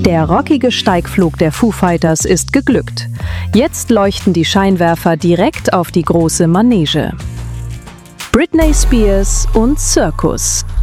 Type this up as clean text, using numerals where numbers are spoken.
Der rockige Steigflug der Foo Fighters ist geglückt. Jetzt leuchten die Scheinwerfer direkt auf die große Manege. Britney Spears und Zirkus.